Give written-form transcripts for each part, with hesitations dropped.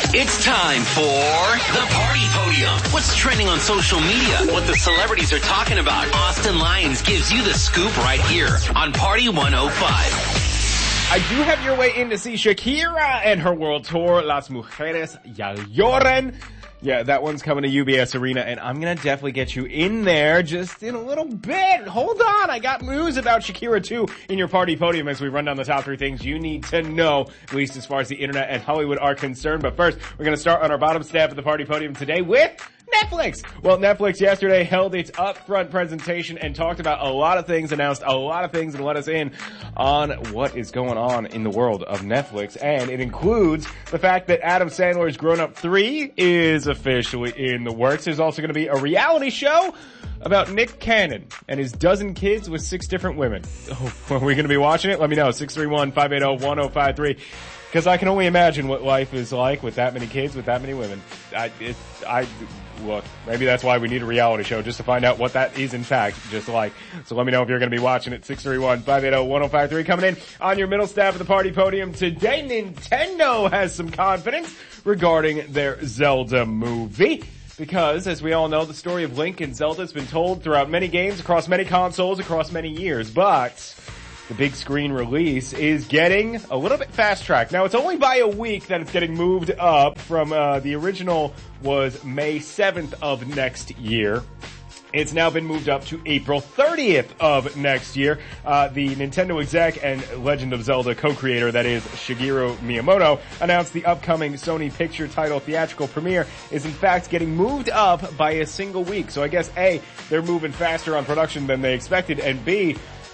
It's time for the Party Podium. What's trending on social media? What the celebrities are talking about? Austin Lyons gives you the scoop right here on Party 105. I do have your way in to see Shakira and her world tour, Las Mujeres Ya Lloran. Yeah, that one's coming to UBS Arena, and I'm gonna definitely get you in there just in a little bit. Hold on, I got news about Shakira too in your Party Podium as we run down the top 3 things you need to know, at least as far as the internet and Hollywood are concerned. But first, we're gonna start on our bottom step of the Party Podium today with Netflix. Well, Netflix yesterday held its upfront presentation and talked about a lot of things, announced a lot of things, and let us in on what is going on in the world of Netflix. And it includes the fact that Adam Sandler's Grown Up 3 is officially in the works. There's also going to be a reality show about Nick Cannon and his dozen kids with 6 different women. Oh, are we going to be watching it? Let me know. 631-580-1053. Because I can only imagine what life is like with that many kids, with that many women. Look, maybe that's why we need a reality show, just to find out what that is in fact just like. So let me know if you're going to be watching it. 631-580-1053. Coming in on your middle staff of the Party Podium today, Nintendo has some confidence regarding their Zelda movie. Because, as we all know, the story of Link and Zelda has been told throughout many games, across many consoles, across many years. But the big screen release is getting a little bit fast-tracked. Now, it's only by a week that it's getting moved up from, the original was May 7th of next year. It's now been moved up to April 30th of next year. The Nintendo exec and Legend of Zelda co-creator, that is Shigeru Miyamoto, announced the upcoming Sony Picture title theatrical premiere is in fact getting moved up by a single week. So I guess A, they're moving faster on production than they expected, and B,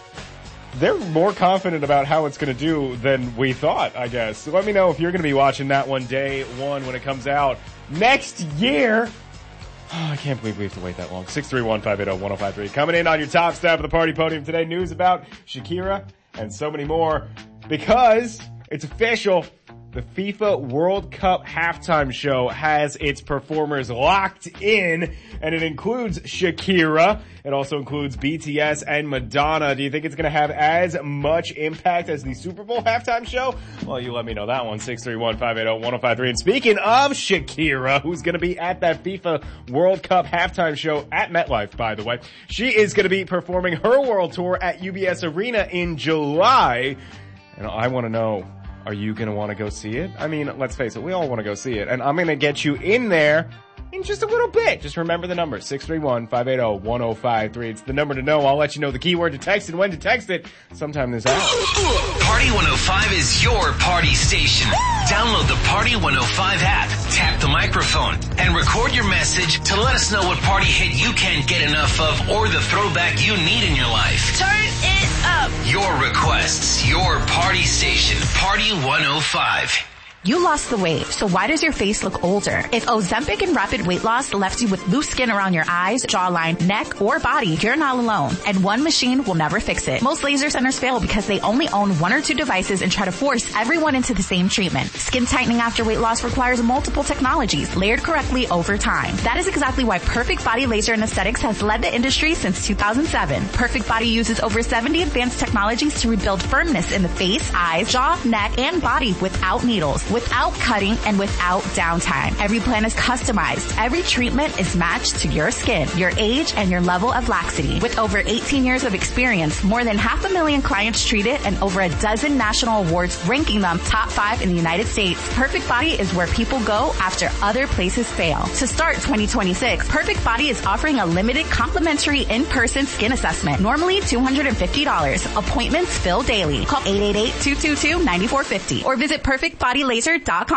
they're more confident about how it's going to do than we thought, I guess. So let me know if you're going to be watching that one day one when it comes out next year. Oh, I can't believe we have to wait that long. 631-580-1053. Coming in on your top staff of the Party Podium today, news about Shakira and so many more. Because it's official. The FIFA World Cup halftime show has its performers locked in, and it includes Shakira. It also includes BTS and Madonna. Do you think it's going to have as much impact as the Super Bowl halftime show? Well, you let me know that one. 631-580-1053. And speaking of Shakira, who's going to be at that FIFA World Cup halftime show at MetLife, by the way, she is going to be performing her world tour at UBS Arena in July. And I want to know, are you going to want to go see it? I mean, let's face it, we all want to go see it. And I'm going to get you in there in just a little bit. Just remember the number, 631-580-1053. It's the number to know. I'll let you know the keyword to text and when to text it sometime this hour. Party 105 is your party station. Download the Party 105 app, tap the microphone, and record your message to let us know what party hit you can't get enough of or the throwback you need in your life. Turn it up. Your requests, your party station, Party 105. You lost the weight, so why does your face look older? If Ozempic and rapid weight loss left you with loose skin around your eyes, jawline, neck, or body, you're not alone. And one machine will never fix it. Most laser centers fail because they only own 1 or 2 devices and try to force everyone into the same treatment. Skin tightening after weight loss requires multiple technologies, layered correctly over time. That is exactly why Perfect Body Laser and Aesthetics has led the industry since 2007. Perfect Body uses over 70 advanced technologies to rebuild firmness in the face, eyes, jaw, neck, and body without needles, without cutting, and without downtime. Every plan is customized. Every treatment is matched to your skin, your age, and your level of laxity. With over 18 years of experience, more than 500,000 clients treated, and over a dozen national awards ranking them top 5 in the United States, Perfect Body is where people go after other places fail. To start 2026, Perfect Body is offering a limited complimentary in-person skin assessment, normally $250. Appointments fill daily. Call 888-222-9450 or visit perfectbodylaser.com.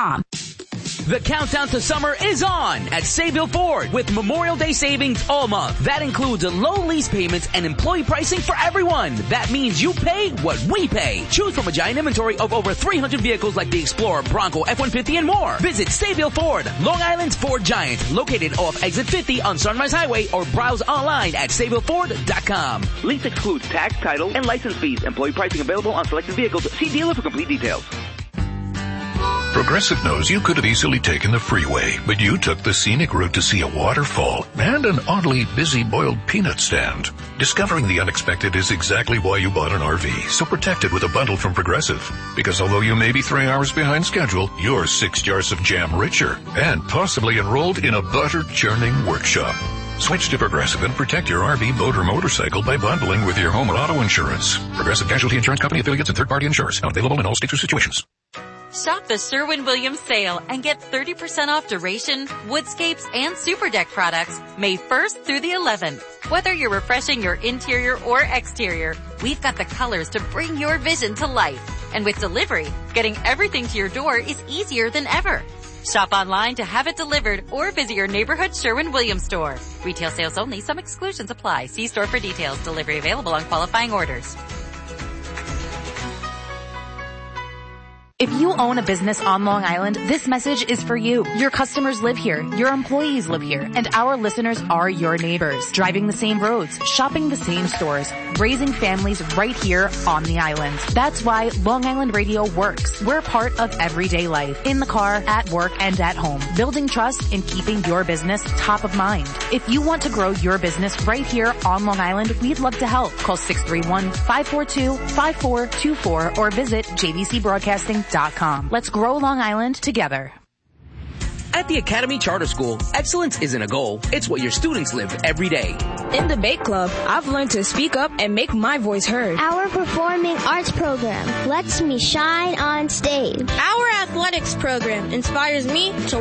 The countdown to summer is on at Sayville Ford with Memorial Day savings all month. That includes low lease payments and employee pricing for everyone. That means you pay what we pay. Choose from a giant inventory of over 300 vehicles like the Explorer, Bronco, F-150, and more. Visit Sayville Ford, Long Island's Ford Giant, located off Exit 50 on Sunrise Highway, or browse online at SayvilleFord.com. Lease excludes tax, title, and license fees. Employee pricing available on selected vehicles. See dealer for complete details. Progressive knows you could have easily taken the freeway, but you took the scenic route to see a waterfall and an oddly busy boiled peanut stand. Discovering the unexpected is exactly why you bought an RV, so protect it with a bundle from Progressive. Because although you may be 3 hours behind schedule, you're 6 jars of jam richer and possibly enrolled in a butter churning workshop. Switch to Progressive and protect your RV, boat, or motorcycle by bundling with your home or auto insurance. Progressive Casualty Insurance Company affiliates and third-party insurers. Not available in all states or situations. Shop the Sherwin-Williams sale and get 30% off duration, woodscapes, and super deck products May 1st through the 11th. Whether you're refreshing your interior or exterior, we've got the colors to bring your vision to life. And with delivery, getting everything to your door is easier than ever. Shop online to have it delivered or visit your neighborhood Sherwin-Williams store. Retail sales only. Some exclusions apply. See store for details. Delivery available on qualifying orders. If you own a business on Long Island, this message is for you. Your customers live here, your employees live here, and our listeners are your neighbors. Driving the same roads, shopping the same stores, raising families right here on the island. That's why Long Island Radio works. We're part of everyday life, in the car, at work, and at home, building trust and keeping your business top of mind. If you want to grow your business right here on Long Island, we'd love to help. Call 631-542-5424 or visit jbcbroadcasting.com. Let's grow Long Island together. At the Academy Charter School, excellence isn't a goal, it's what your students live every day. In the Bake Club, I've learned to speak up and make my voice heard. Our performing arts program lets me shine on stage. Our athletics program inspires me to